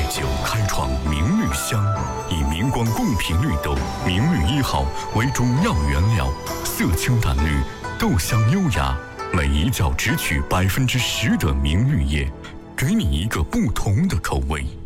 酒开创明绿香，以明光贡品绿豆明绿1号为主要原料，色清淡绿，豆香优雅，每一角只取10%的明绿叶，给你一个不同的口味。